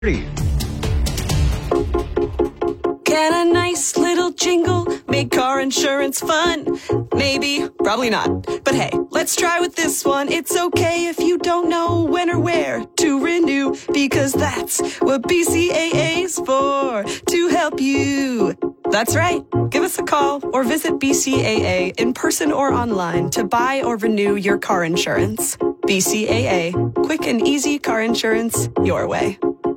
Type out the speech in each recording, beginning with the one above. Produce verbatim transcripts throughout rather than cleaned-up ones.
Can a nice little jingle make car insurance fun? Maybe, probably not. But hey, let's try with this one. It's okay if you don't know when or where to renew, because that's what B C A A's for, to help you. That's right. Give us a call or visit B C A A in person or online to buy or renew your car insurance. B C A A. Quick and easy car insurance your way.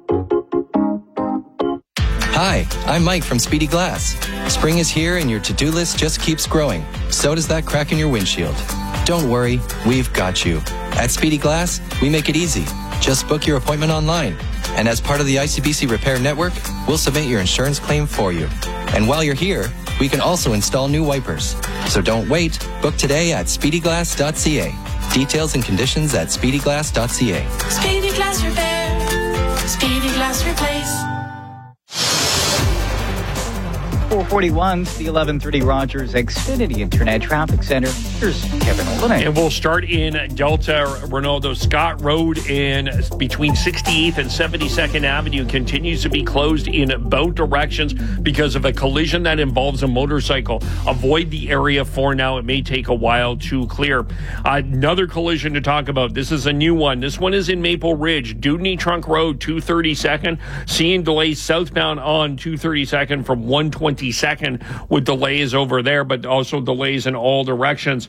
Hi, I'm Mike from Speedy Glass. Spring is here and your to-do list just keeps growing. So does that crack in your windshield. Don't worry, we've got you. At Speedy Glass, we make it easy. Just book your appointment online. And as part of the I C B C Repair Network, we'll submit your insurance claim for you. And while you're here, we can also install new wipers. So don't wait. Book today at speedy glass dot c a. Details and conditions at speedy glass dot c a. Speedy Glass Repair. Speedy Glass Replace. four forty-one, the eleven thirty Rogers Xfinity Internet Traffic Center. Here's Kevin Olenek. And we'll start in Delta. Ronaldo Scott Road in between sixty-eighth and seventy-second Avenue continues to be closed in both directions because of a collision that involves a motorcycle. Avoid the area for now. It may take a while to clear. Another collision to talk about. This is a new one. This one is in Maple Ridge. Dewdney Trunk Road, two thirty-second. Seeing delays southbound on two thirty-second from one twenty-second with delays over there, but also delays in all directions.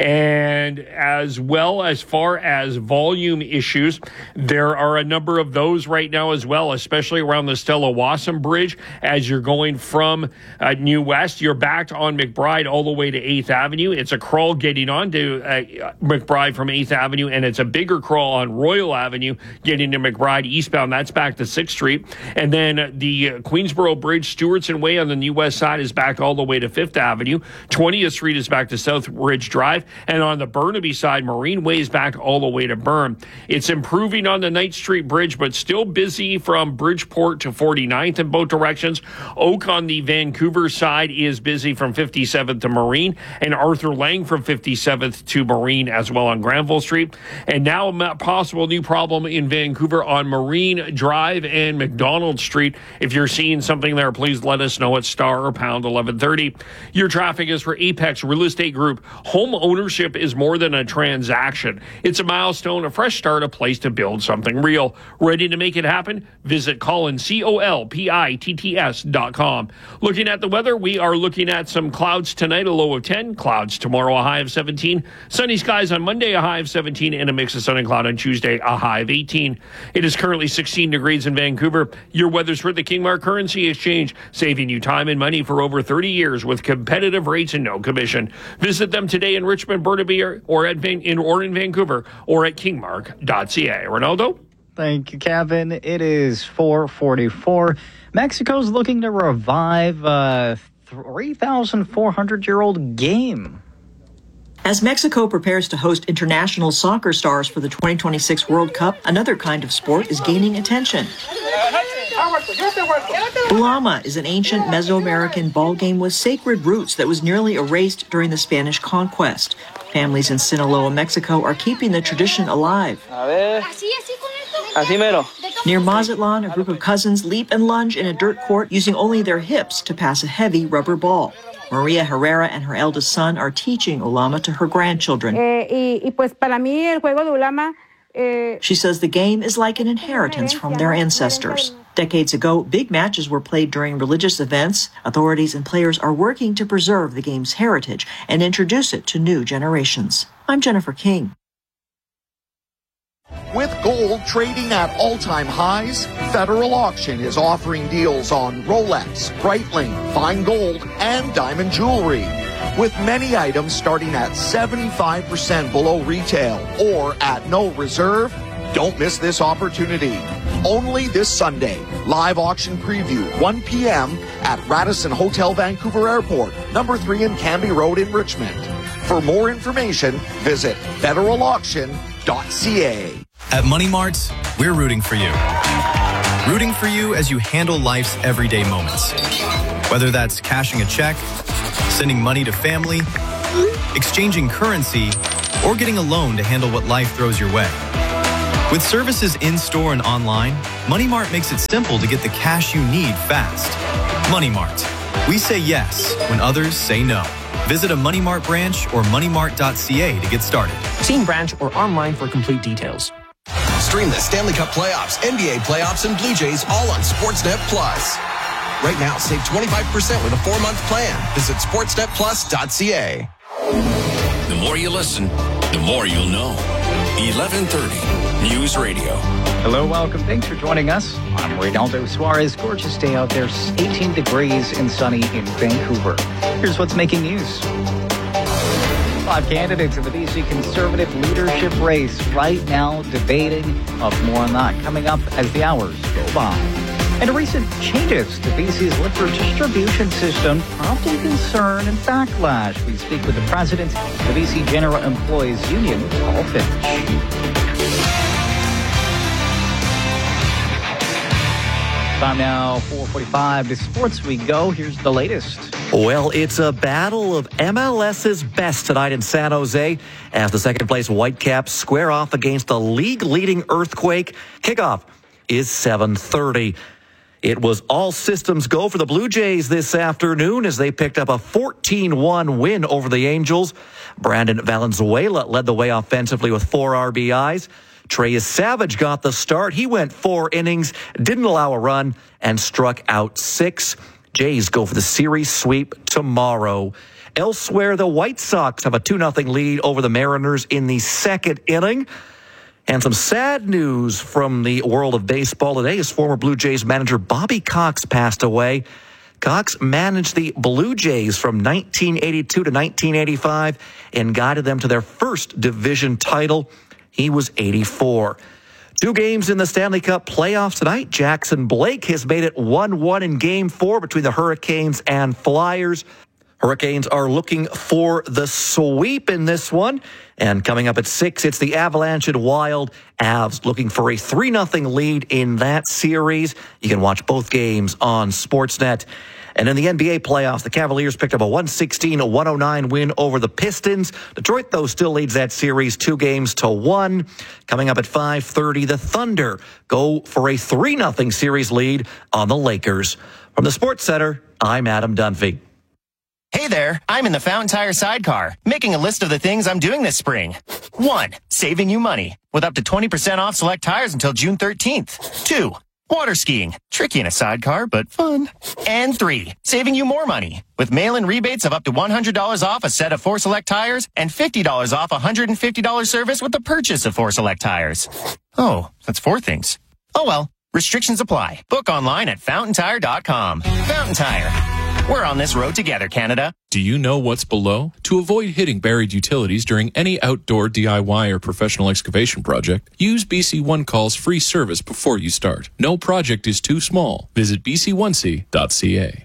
And as well, as far as volume issues, there are a number of those right now as well, especially around the Stella Wasson Bridge. As you're going from uh, New West, you're backed on McBride all the way to eighth Avenue. It's a crawl getting onto uh, McBride from eighth Avenue, and it's a bigger crawl on Royal Avenue getting to McBride eastbound. That's back to sixth Street. And then the uh, Queensboro Bridge, Stewartson Way on the New West side is back all the way to fifth Avenue. twentieth Street is back to South Ridge Drive. And on the Burnaby side, Marine Way is back all the way to Burn. It's improving on the Ninth Street Bridge, but still busy from Bridgeport to forty-ninth in both directions. Oak on the Vancouver side is busy from fifty-seventh to Marine, and Arthur Lang from fifty-seventh to Marine as well on Granville Street. And now a possible new problem in Vancouver on Marine Drive and McDonald Street. If you're seeing something there, please let us know at star or pound eleven thirty. Your traffic is for Apex Real Estate Group. Home ownership is more than a transaction. It's a milestone, a fresh start, a place to build something real. Ready to make it happen? Visit Colin, C O L P I T T S dot com. Looking at the weather, we are looking at some clouds tonight, a low of ten. Clouds tomorrow, a high of seventeen. Sunny skies on Monday, a high of seventeen. And a mix of sun and cloud on Tuesday, a high of eighteen. It is currently sixteen degrees in Vancouver. Your weather's for the Kingmark Currency Exchange, saving you time and money for over thirty years with competitive rates and no commission. Visit them today in Richmond, Burnaby, or at Van- in or in Vancouver, or at kingmark dot c a. Ronaldo? Thank you, Kevin. It is four forty-four. Mexico's looking to revive a three thousand four hundred year old game. As Mexico prepares to host international soccer stars for the twenty twenty-six World Cup, another kind of sport is gaining attention. Ulama is an ancient Mesoamerican ball game with sacred roots that was nearly erased during the Spanish conquest. Families in Sinaloa, Mexico are keeping the tradition alive. Near Mazatlan, a group of cousins leap and lunge in a dirt court using only their hips to pass a heavy rubber ball. Maria Herrera and her eldest son are teaching Ulama to her grandchildren. She says the game is like an inheritance from their ancestors. Decades ago, big matches were played during religious events. Authorities and players are working to preserve the game's heritage and introduce it to new generations. I'm Jennifer King. With gold trading at all-time highs, Federal Auction is offering deals on Rolex, Breitling, fine gold, and diamond jewelry, with many items starting at seventy-five percent below retail or at no reserve. Don't miss this opportunity. Only this Sunday. Live auction preview, one p.m. at Radisson Hotel Vancouver Airport, number three in Canby Road in Richmond. For more information, visit federal auction dot c a. At Money Mart, we're rooting for you. Rooting for you as you handle life's everyday moments. Whether that's cashing a check, sending money to family, exchanging currency, or getting a loan to handle what life throws your way. With services in-store and online, Money Mart makes it simple to get the cash you need fast. Money Mart. We say yes when others say no. Visit a Money Mart branch or money mart dot c a to get started. See in branch or online for complete details. Stream the Stanley Cup playoffs, N B A playoffs, and Blue Jays all on Sportsnet Plus. Right now, save twenty-five percent with a four-month plan. Visit sportsnet plus dot c a. The more you listen, the more you'll know. eleven thirty News Radio. Hello, welcome. Thanks for joining us. I'm Reynaldo Suarez. Gorgeous day out there, eighteen degrees and sunny in Vancouver. Here's what's making news. Five candidates in the B C Conservative leadership race right now debating. Of more on that coming up as the hours go by. And recent changes to B C's liquor distribution system prompting concern and backlash. We speak with the president of the B C General Employees Union, Paul Finch. Time now, four forty-five to sports we go. Here's the latest. Well, it's a battle of M L S's best tonight in San Jose as the second-place Whitecaps square off against the league-leading Earthquake. Kickoff is seven thirty. It was all systems go for the Blue Jays this afternoon as they picked up a fourteen one win over the Angels. Brandon Valenzuela led the way offensively with four R B Is. Trey Savage got the start. He went four innings, didn't allow a run, and struck out six. Jays go for the series sweep tomorrow. Elsewhere, the White Sox have a two nothing lead over the Mariners in the second inning. And some sad news from the world of baseball today as former Blue Jays manager Bobby Cox passed away. Cox managed the Blue Jays from nineteen eighty-two to nineteen eighty-five and guided them to their first division title. He was eighty-four. Two games in the Stanley Cup playoffs tonight. Jackson Blake has made it one one in Game four between the Hurricanes and Flyers. Hurricanes are looking for the sweep in this one. And coming up at six, it's the Avalanche and Wild. Avs looking for a three nothing lead in that series. You can watch both games on Sportsnet. And in the N B A playoffs, the Cavaliers picked up a one sixteen to one oh nine win over the Pistons. Detroit, though, still leads that series two games to one. Coming up at five thirty, the Thunder go for a three nothing series lead on the Lakers. From the Sports Center, I'm Adam Dunphy. Hey there, I'm in the Fountain Tire sidecar, making a list of the things I'm doing this spring. One, saving you money, with up to twenty percent off select tires until June thirteenth. Two, water skiing, tricky in a sidecar, but fun. And three, saving you more money, with mail-in rebates of up to one hundred dollars off a set of four select tires and fifty dollars off a one hundred fifty dollars service with the purchase of four select tires. Oh, that's four things. Oh well, restrictions apply. Book online at fountain tire dot com. Fountain Tire. We're on this road together, Canada. Do you know what's below? To avoid hitting buried utilities during any outdoor D I Y or professional excavation project, use B C One Call's free service before you start. No project is too small. Visit b c one c dot c a.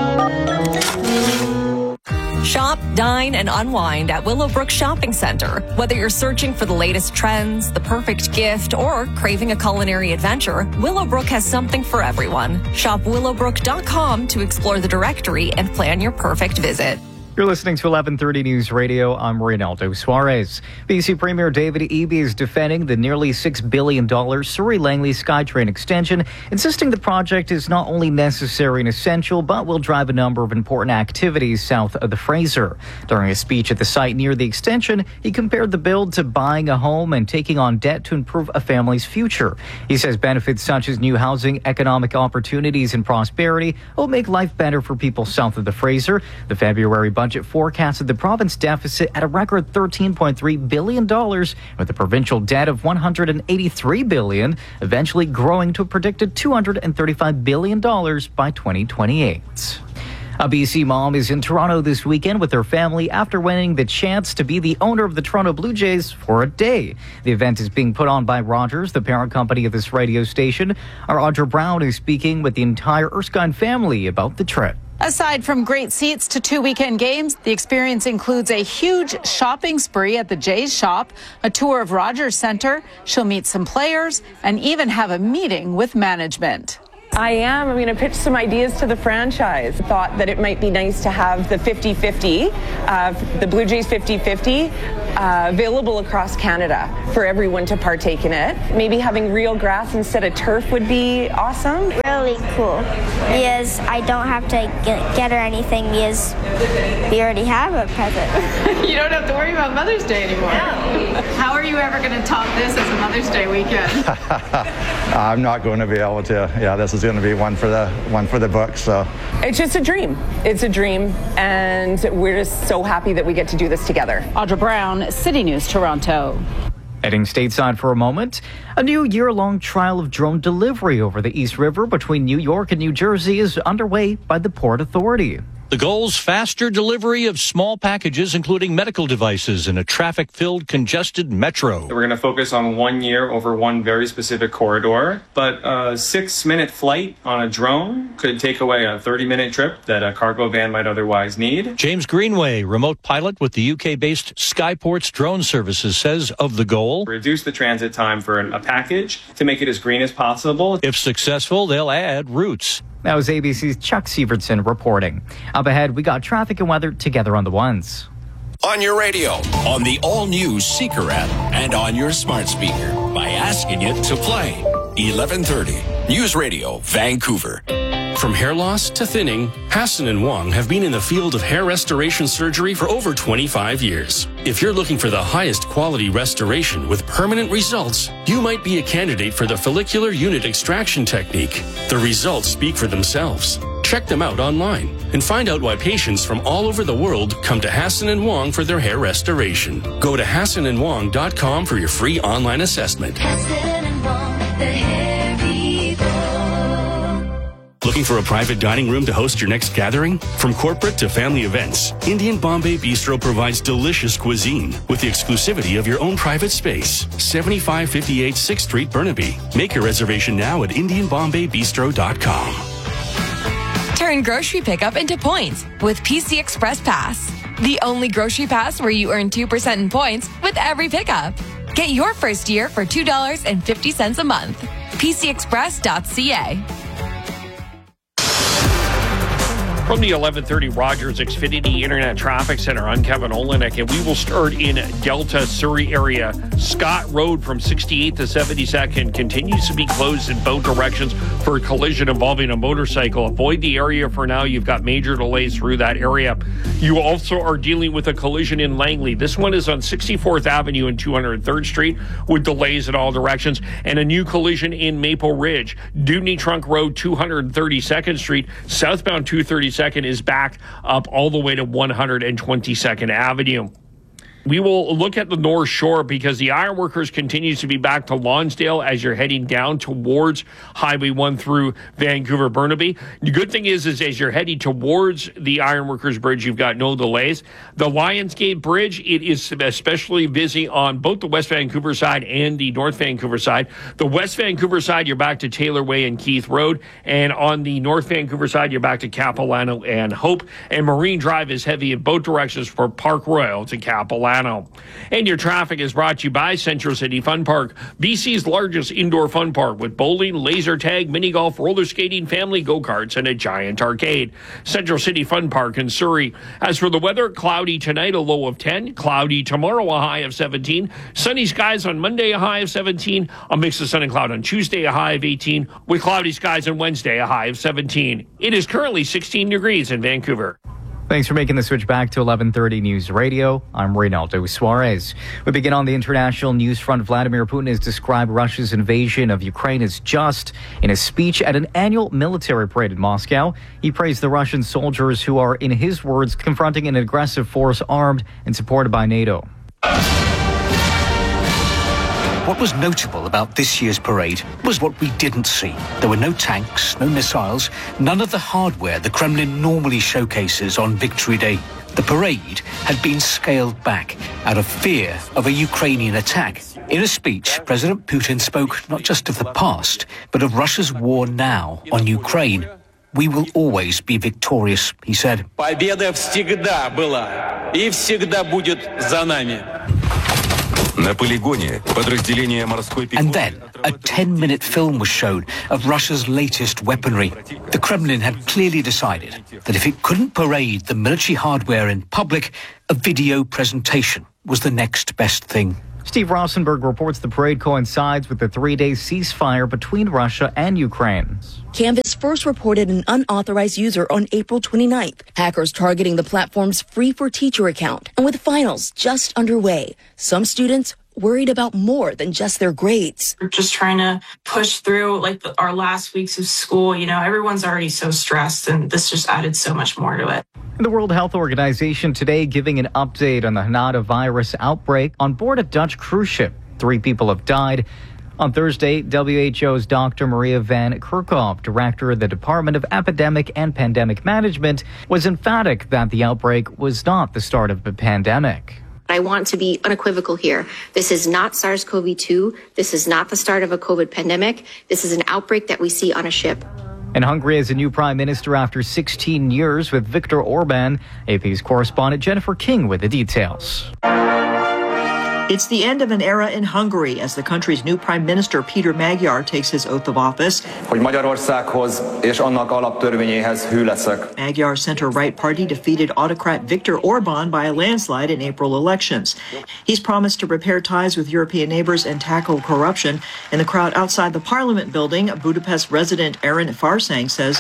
Shop, dine, and unwind at Willowbrook Shopping Center. Whether you're searching for the latest trends, the perfect gift, or craving a culinary adventure, Willowbrook has something for everyone. Shop willowbrook dot com to explore the directory and plan your perfect visit. You're listening to eleven thirty News Radio. I'm Reynaldo Suarez. B C Premier David Eby is defending the nearly six billion dollars Surrey-Langley SkyTrain extension, insisting the project is not only necessary and essential, but will drive a number of important activities south of the Fraser. During a speech at the site near the extension, he compared the build to buying a home and taking on debt to improve a family's future. He says benefits such as new housing, economic opportunities, and prosperity will make life better for people south of the Fraser. The February budget Budget forecasted the province deficit at a record thirteen point three billion dollars, with a provincial debt of one hundred eighty-three billion dollars, eventually growing to a predicted two hundred thirty-five billion dollars by twenty twenty-eight. A B C mom is in Toronto this weekend with her family after winning the chance to be the owner of the Toronto Blue Jays for a day. The event is being put on by Rogers, the parent company of this radio station. Our Audra Brown is speaking with the entire Erskine family about the trip. Aside from great seats to two weekend games, the experience includes a huge shopping spree at the Jays shop, a tour of Rogers Centre. She'll meet some players and even have a meeting with management. I am. I'm going to pitch some ideas to the franchise. Thought that it might be nice to have the fifty fifty, uh, the Blue Jays fifty fifty, uh, available across Canada for everyone to partake in it. Maybe having real grass instead of turf would be awesome. Really cool, because I don't have to get, get her anything because we already have a present. You don't have to worry about Mother's Day anymore. No. How are you ever going to top this as a Mother's Day weekend? I'm not going to be able to. Yeah, this is going to be one for the one for the books. So it's just a dream. It's a dream, and we're just so happy that we get to do this together. Audra Brown, City News, Toronto. Heading stateside for a moment, a new year-long trial of drone delivery over the East River between New York and New Jersey is underway by the Port Authority. The goal's faster delivery of small packages, including medical devices, in a traffic-filled, congested metro. We're going to focus on one year over one very specific corridor, but a six-minute flight on a drone could take away a thirty-minute trip that a cargo van might otherwise need. James Greenway, remote pilot with the U K-based Skyports Drone Services, says of the goal, reduce the transit time for a package to make it as green as possible. If successful, they'll add routes. That was A B C's Chuck Sievertson reporting. Up ahead, we got traffic and weather together on the ones. On your radio, on the all-new Seeker app, and on your smart speaker by asking it to play. eleven thirty News Radio, Vancouver. From hair loss to thinning, Hassan and Wong have been in the field of hair restoration surgery for over twenty-five years. If you're looking for the highest quality restoration with permanent results, you might be a candidate for the follicular unit extraction technique. The results speak for themselves. Check them out online and find out why patients from all over the world come to Hassan and Wong for their hair restoration. Go to hassan and wong dot com for your free online assessment. Hassan and Wong, the hair people. Looking for a private dining room to host your next gathering? From corporate to family events, Indian Bombay Bistro provides delicious cuisine with the exclusivity of your own private space. seventy-five fifty-eight sixth Street, Burnaby. Make your reservation now at indian bombay bistro dot com. Turn grocery pickup into points with P C Express Pass. The only grocery pass where you earn two percent in points with every pickup. Get your first year for two dollars and fifty cents a month. p c express dot c a. From the eleven thirty Rogers Xfinity Internet Traffic Center, I'm Kevin Olenek, and we will start in Delta, Surrey area. Scott Road from sixty-eighth to seventy-second continues to be closed in both directions for a collision involving a motorcycle. Avoid the area for now. You've got major delays through that area. You also are dealing with a collision in Langley. This one is on sixty-fourth Avenue and two hundred third Street with delays in all directions, and a new collision in Maple Ridge. Dewdney Trunk Road, two hundred thirty-second Street, southbound two thirty-second is back up all the way to one hundred twenty-second Avenue. We will look at the North Shore because the ironworkers continues to be back to Lonsdale as you're heading down towards Highway one through Vancouver Burnaby. The good thing is, is as you're heading towards the ironworkers bridge, you've got no delays. The Lionsgate Bridge, it is especially busy on both the West Vancouver side and the North Vancouver side. The West Vancouver side, you're back to Taylor Way and Keith Road. And on the North Vancouver side, you're back to Capilano and Hope. And Marine Drive is heavy in both directions for Park Royal to Capilano. And your traffic is brought to you by Central City Fun Park, B C's largest indoor fun park with bowling, laser tag, mini golf, roller skating, family go-karts, and a giant arcade. Central City Fun Park in Surrey. As for the weather, cloudy tonight, a low of ten. Cloudy tomorrow, a high of seventeen. Sunny skies on Monday, a high of seventeen. A mix of sun and cloud on Tuesday, a high of eighteen. With cloudy skies on Wednesday, a high of seventeen. It is currently sixteen degrees in Vancouver. Thanks for making the switch back to eleven thirty News Radio. I'm Reynaldo Suarez. We begin on the international news front. Vladimir Putin has described Russia's invasion of Ukraine as just. In a speech at an annual military parade in Moscow, he praised the Russian soldiers who are, in his words, confronting an aggressive force armed and supported by NATO. What was notable about this year's parade was what we didn't see. There were no tanks, no missiles, none of the hardware the Kremlin normally showcases on Victory Day. The parade had been scaled back out of fear of a Ukrainian attack. In a speech, President Putin spoke not just of the past, but of Russia's war now on Ukraine. We will always be victorious, he said. Победа всегда была и всегда будет за нами. And then a ten-minute film was shown of Russia's latest weaponry. The Kremlin had clearly decided that if it couldn't parade the military hardware in public, a video presentation was the next best thing. Steve Rosenberg reports the parade coincides with the three-day ceasefire between Russia and Ukraine. Canvas first reported an unauthorized user on April twenty-ninth. Hackers targeting the platform's Free for Teacher account. And with finals just underway, some students worried about more than just their grades. We're just trying to push through like the, our last weeks of school. You know, everyone's already so stressed, and this just added so much more to it. The World Health Organization today giving an update on the Hanada virus outbreak on board a Dutch cruise ship. Three people have died. On Thursday, W H O's Doctor Maria van Kerkhove, director of the Department of Epidemic and Pandemic Management, was emphatic that the outbreak was not the start of the pandemic. I want to be unequivocal here. This is not SARS-C o V two. This is not the start of a COVID pandemic. This is an outbreak that we see on a ship. And Hungary has a new prime minister after sixteen years with Viktor Orban. A P's correspondent Jennifer King with the details. It's the end of an era in Hungary as the country's new prime minister Peter Magyar takes his oath of office. Hogy Magyarországhoz és annak alaptörvényéhez hű leszek. Magyar's center-right party defeated autocrat Viktor Orban by a landslide in April elections. He's promised to repair ties with European neighbors and tackle corruption. In the crowd outside the parliament building, Budapest resident Aaron Farsang says,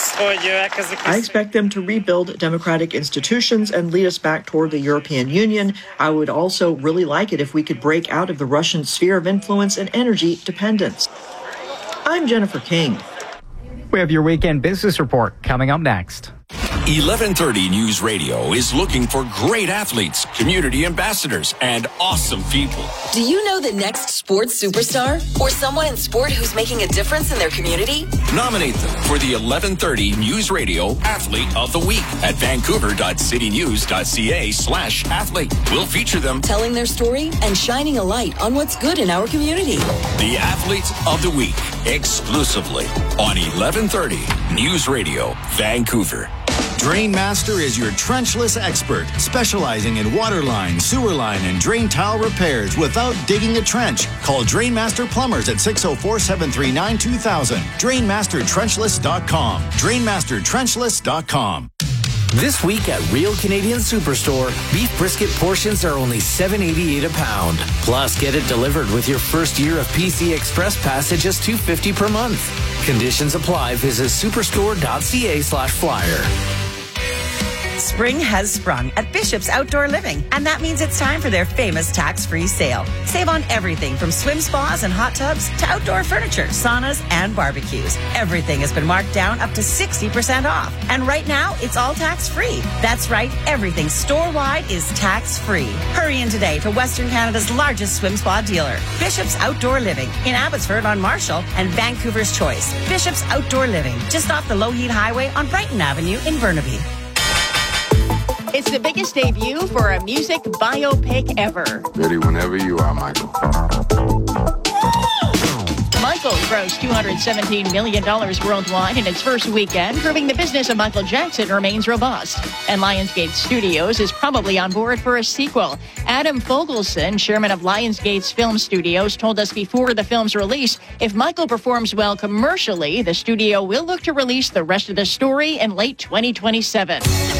I expect them to rebuild democratic institutions and lead us back toward the European Union. I would also really like it if we could break out of the Russian sphere of influence and energy dependence. I'm Jennifer King. We have your weekend business report coming up next. eleven thirty News Radio is looking for great athletes, community ambassadors, and awesome people. Do you know the next sports superstar? Or someone in sport who's making a difference in their community? Nominate them for the eleven thirty News Radio Athlete of the Week at vancouver.citynews.ca slash athlete. We'll feature them telling their story and shining a light on what's good in our community. The Athlete of the Week, exclusively on eleven thirty News Radio, Vancouver. Drainmaster is your trenchless expert, specializing in water line, sewer line, and drain tile repairs without digging a trench. Call Drainmaster Plumbers at six oh four, seven three nine, two thousand. Drain Master Trenchless dot com. Drain Master Trenchless dot com. This week at Real Canadian Superstore, beef brisket portions are only seven eighty-eight a pound. Plus, get it delivered with your first year of P C Express Pass at just two fifty per month. Conditions apply. Visit superstore.ca slash flyer. Spring has sprung at Bishop's Outdoor Living, and that means it's time for their famous tax-free sale. Save on everything from swim spas and hot tubs to outdoor furniture, saunas, and barbecues. Everything has been marked down up to sixty percent off. And right now, it's all tax-free. That's right, everything store-wide is tax-free. Hurry in today to Western Canada's largest swim spa dealer, Bishop's Outdoor Living, in Abbotsford on Marshall and Vancouver's Choice. Bishop's Outdoor Living, just off the Lougheed Highway on Brighton Avenue in Burnaby. It's the biggest debut for a music biopic ever. Ready whenever you are, Michael. Michael grossed two hundred seventeen million dollars worldwide in its first weekend, proving the business of Michael Jackson remains robust. And Lionsgate Studios is probably on board for a sequel. Adam Fogelson, chairman of Lionsgate's Film Studios, told us before the film's release, if Michael performs well commercially, the studio will look to release the rest of the story in late twenty twenty-seven.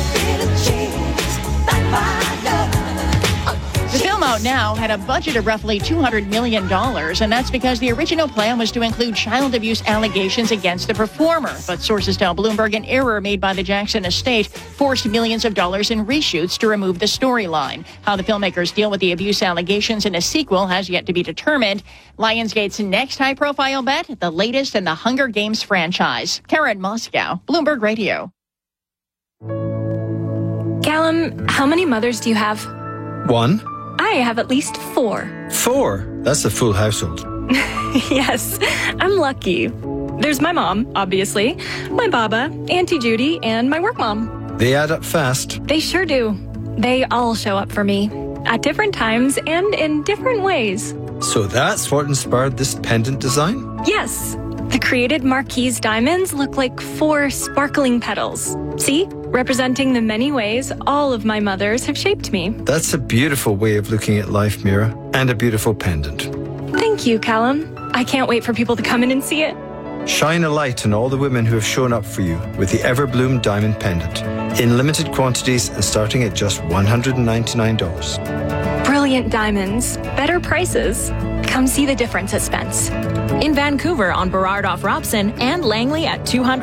The film out now had a budget of roughly two hundred million dollars, and that's because the original plan was to include child abuse allegations against the performer. But sources tell Bloomberg an error made by the Jackson estate forced millions of dollars in reshoots to remove the storyline. How the filmmakers deal with the abuse allegations in a sequel has yet to be determined. Lionsgate's next high-profile bet, the latest in the Hunger Games franchise. Karen Moscow, Bloomberg Radio. Callum, how many mothers do you have? One. I have at least four. Four? That's a full household. Yes, I'm lucky. There's my mom, obviously, my baba, Auntie Judy, and my work mom. They add up fast. They sure do. They all show up for me at different times and in different ways. So that's what inspired this pendant design? Yes. The created Marquise diamonds look like four sparkling petals. See? Representing the many ways all of my mothers have shaped me. That's a beautiful way of looking at life, Mira, and a beautiful pendant. Thank you, Callum. I can't wait for people to come in and see it. Shine a light on all the women who have shown up for you with the Everbloom Diamond Pendant in limited quantities and starting at just one hundred ninety-nine dollars. Brilliant. Radiant Diamonds. Better prices. Come see the difference at Spence. In Vancouver on Burrard off Robson and Langley at two hundred